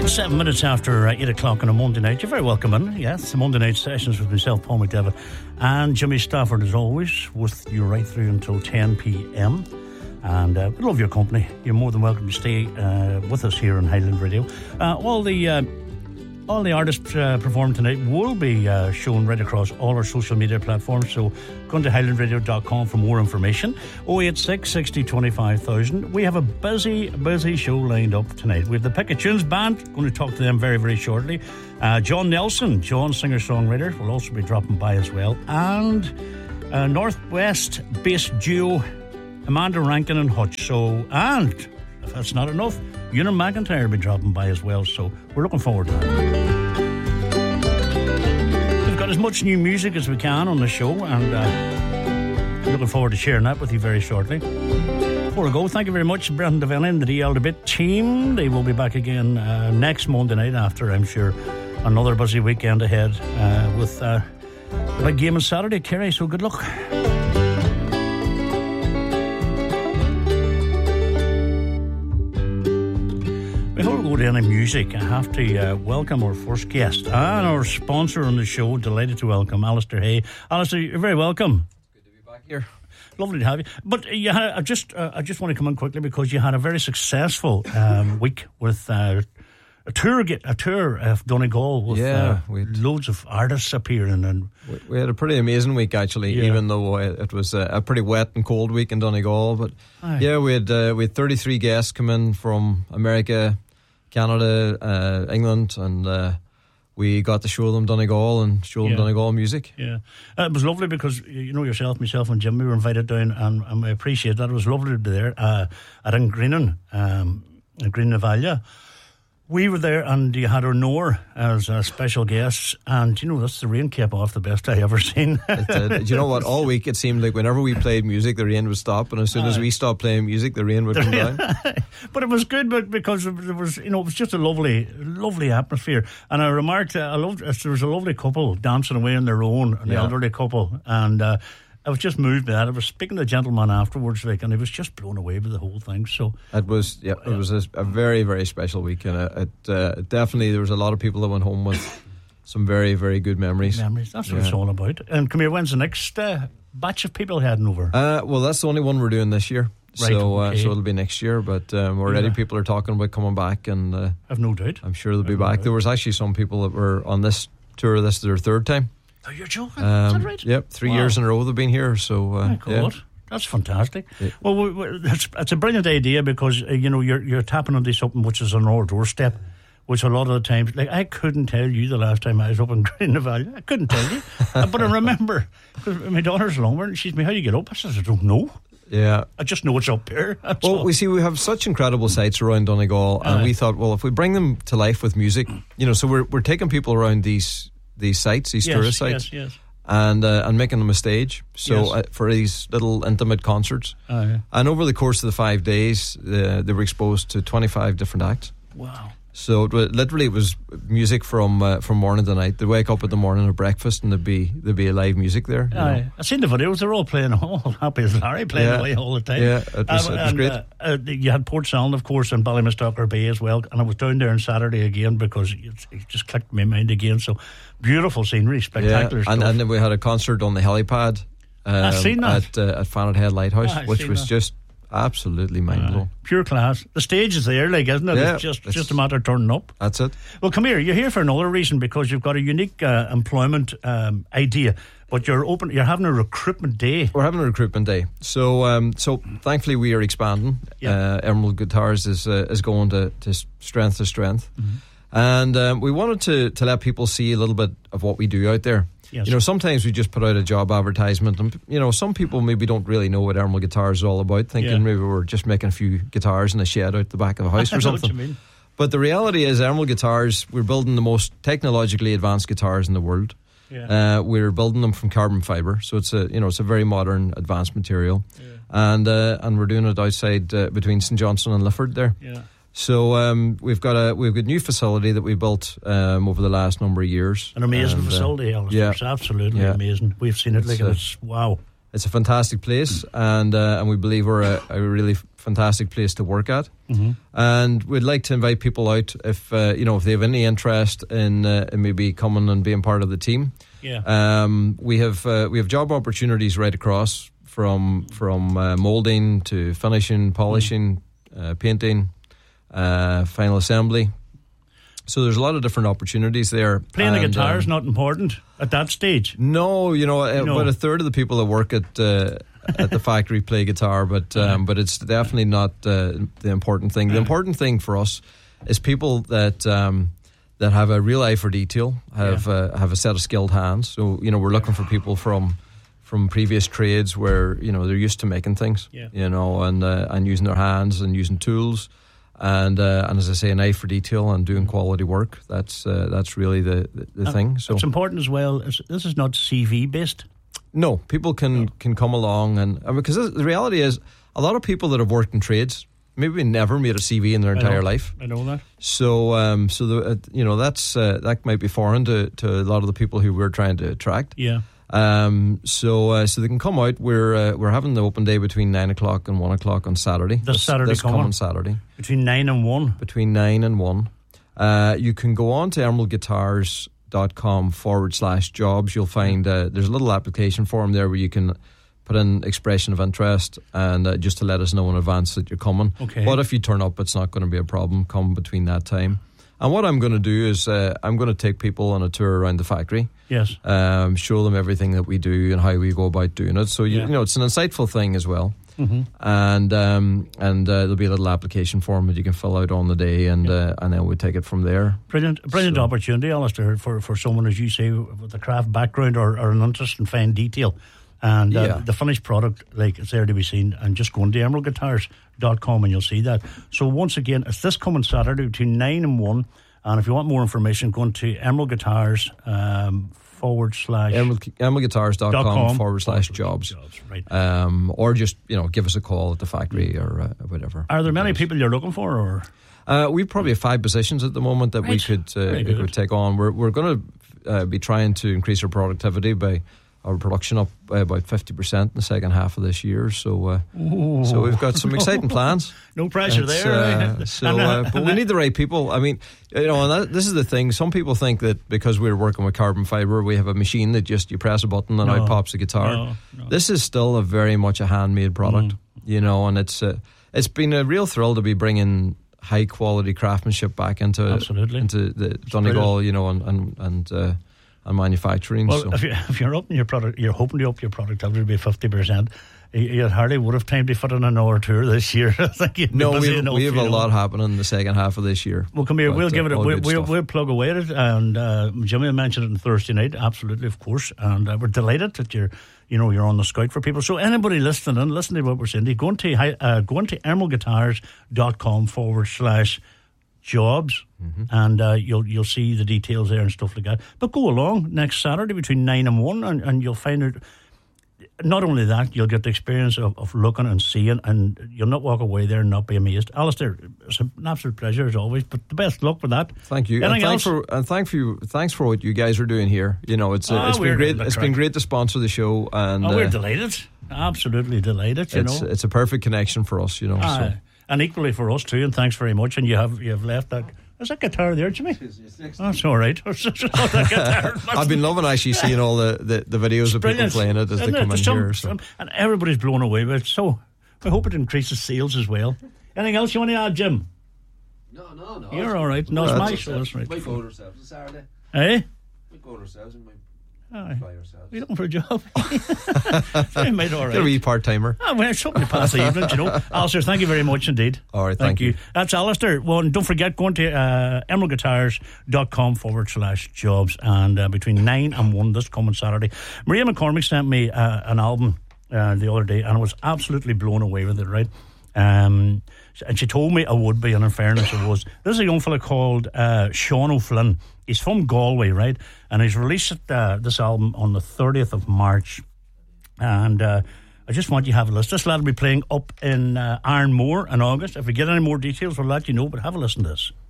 7 minutes after 8 o'clock on a Monday night. You're very welcome in. Yes, the Monday night sessions with myself, Paul McDevitt, and Jimmy Stafford, as always, with you right through until 10 p.m. And we love your company. You're more than welcome to stay with us here on Highland Radio. All the artists performing tonight will be shown right across all our social media platforms, so go on to highlandradio.com for more information. 086 60 25,000. We have a busy show lined up tonight. We have the Pick a Tunes Band, going to talk to them very, very shortly. John Nelson, singer-songwriter, will also be dropping by as well. And Northwest-based duo Amanda Rankin and Hutch. And if that's not enough, Ewan McIntyre will be dropping by as well, so we're looking forward to that. We've got as much new music as we can on the show, and looking forward to sharing that with you very shortly. Before we go, thank you very much, Brendan Devaney and the DL Debit team. They will be back again next Monday night after, I'm sure, another busy weekend ahead with a big game on Saturday, Kerry, so good luck. Before we go to any music, I have to welcome our first guest and our sponsor on the show. Delighted to welcome Alistair Hay. Alistair, you're very welcome. It's good to be back here. Lovely to have you. But I just want to come in quickly because you had a very successful week with a tour of Donegal with loads of artists appearing. And we had a pretty amazing week, actually, even though it was a pretty wet and cold week in Donegal. But we had 33 guests come in from America, Canada, England, and we got to show them Donegal and show them Donegal music. Yeah, it was lovely because yourself, myself, and Jim, we were invited down, and I appreciate that. It was lovely to be there at Greenan, Green Navalia. We were there, and you had Nor as special guests, and that's the rain kept off the best I ever seen. It did. You know what? All week it seemed like whenever we played music, the rain would stop, and as soon as we stopped playing music, the rain would come down. But it was good, because it was just a lovely atmosphere. And I remarked, there was a lovely couple dancing away on their own, an elderly couple, and I was just moved by that. I was speaking to a gentleman afterwards, and he was just blown away by the whole thing. So it was, it was a very, very special week, and it definitely there was a lot of people that went home with some very, very good memories. That's what it's all about. And come here, when's the next batch of people heading over? Well, that's the only one we're doing this year. Right, so it'll be next year, but already people are talking about coming back, and I've no doubt. I'm sure they'll be back. There was actually some people that were on this tour. This is their third time. Oh, you're joking? Is that right? Yep, 3 years in a row they've been here. So, that's fantastic. Yeah. Well, it's a brilliant idea because you're tapping into something which is on our doorstep, which a lot of the times, like I couldn't tell you the last time I was up in Green Valley. I couldn't tell you, but I remember because my daughter's along and she's me, how do you get up? I said, I don't know. Yeah, I just know it's up there. We have such incredible sites around Donegal, and we thought, well, if we bring them to life with music, so we're taking people around these sites, these tourist sites, and making them a stage. So for these little intimate concerts, and over the course of the 5 days, they were exposed to 25 different acts. Wow. So it was music from morning to night. They'd wake up in the morning at breakfast and there'd be live music there. I've seen the videos. They're all playing all happy as Larry playing away all the time. Yeah, it was great. You had Port Sound, of course, and Ballymastocker Bay as well. And I was down there on Saturday again because it just clicked in my mind again. So beautiful scenery, spectacular stuff. And then we had a concert on the helipad I've seen that. at Fannet Head Lighthouse, which was just absolutely mind-blowing. Pure class. The stage is there, isn't it? Yeah, it's just a matter of turning up. That's it. Well, come here. You're here for another reason because you've got a unique employment idea, but you're having a recruitment day. We're having a recruitment day. So thankfully we are expanding. Emerald Guitars is going to strength to strength. Mm-hmm. And we wanted to let people see a little bit of what we do out there. Yes. Sometimes we just put out a job advertisement and, some people maybe don't really know what Emerald Guitars is all about, thinking maybe we're just making a few guitars in a shed out the back of a house or something. What you mean. But the reality is Emerald Guitars, we're building the most technologically advanced guitars in the world. Yeah. We're building them from carbon fibre, so it's a very modern, advanced material. Yeah. And we're doing it outside between St Johnstone and Lifford there. Yeah. So we've got a new facility that we built over the last number of years. An amazing facility, Alistair. It's absolutely amazing. We've seen it. It's wow. It's a fantastic place, and we believe we're a really fantastic place to work at. And we'd like to invite people out if if they have any interest in maybe coming and being part of the team. We have job opportunities right across from moulding to finishing, polishing, painting, final assembly. So there's a lot of different opportunities there. Playing the guitar is not important at that stage. No, about a third of the people that work at the factory play guitar, but it's definitely not the important thing. The important thing for us is people that have a real eye for detail, have a set of skilled hands. So we're looking for people from previous trades where they're used to making things, and using their hands and using tools. And as I say, an eye for detail and doing quality work. That's really the thing. So it's important as well. This is not CV based. No, people can come along and because the reality is a lot of people that have worked in trades maybe never made a CV in their entire life. I know that. So that might be foreign to a lot of the people who we're trying to attract. Yeah. So they can come out. We're having the open day between 9 o'clock and 1 o'clock on Saturday. This coming Saturday. Between 9 and 1. Between 9 and 1. You can go on to emeraldguitars.com/jobs. You'll find there's a little application form there where you can put in expression of interest and just to let us know in advance that you're coming. Okay. But if you turn up, it's not going to be a problem. Come between that time. And what I'm going to do is I'm going to take people on a tour around the factory. Yes. Show them everything that we do and how we go about doing it. So it's an insightful thing as well. And there'll be a little application form that you can fill out on the day, and then we take it from there. Brilliant opportunity, Alistair, for someone, as you say, with a craft background or an interest in fine detail. And the finished product, it's there to be seen. And just go into emeraldguitars.com and you'll see that. So once again, it's this coming Saturday between 9 and 1. And if you want more information, go into Emerald Guitars emeraldguitars.com/jobs. Right. Or just give us a call at the factory or whatever. Are there many people you're looking for, or? We've probably 5 positions at the moment that we could take on. We're going to be trying to increase our productivity by our production up by about 50% in the second half of this year. So we've got some exciting plans. No pressure there. But we need the right people. I mean, this is the thing. Some people think that because we're working with carbon fibre, we have a machine that just you press a button and out pops a guitar. No. This is still a very much a handmade product, and it's been a real thrill to be bringing high quality craftsmanship back into the Donegal, and manufacturing. Well, so. if you're upping your product, you're hoping to up your productivity by 50%. You hardly would have time to fit in another tour this year. I think you'd be busy enough. We have a lot happening in the second half of this year. Well, come here. We'll give it. We'll plug away at it. And Jimmy mentioned it on Thursday night. Absolutely, of course. And we're delighted that you're on the scout for people. So anybody listening and listen to what we're saying, go into emeraldguitars.com/jobs, and you'll see the details there and stuff like that. But go along next Saturday between 9 and 1, and you'll find out. Not only that, you'll get the experience of looking and seeing, and you'll not walk away there and not be amazed. Alistair, it's an absolute pleasure as always. But the best luck with that. Thank you, thanks for what you guys are doing here. It's been great. It's been great to sponsor the show, and we're delighted, absolutely delighted. It's a perfect connection for us. So. And equally for us too. And thanks very much. And you have left that. Is that guitar there, Jimmy? That's all right. I've been loving actually seeing all the videos of people playing it as they come in here. And everybody's blown away with it. So I hope it increases sales as well. Anything else you want to add, Jim? No. You're all right. No, it's my show. That's right. We go ourselves on Saturday. Eh? We go ourselves and we fly ourselves. We're looking for a job. Mate, all right. You're a wee part-timer. Well, something to pass the evening, Alistair, thank you very much indeed. All right, thank you. That's Alistair. Well, and don't forget, going to emeraldguitars.com/jobs, and between 9 and 1 this coming Saturday. Maria McCormick sent me an album the other day, and I was absolutely blown away with it, right? And she told me I would be, and in fairness it was. This is a young fella called Sean O'Flynn. He's from Galway, right? And he's released this album on the 30th of March. And I just want you to have a listen. This lad will be playing up in Ironmore in August. If we get any more details, we'll let you know, but have a listen to this.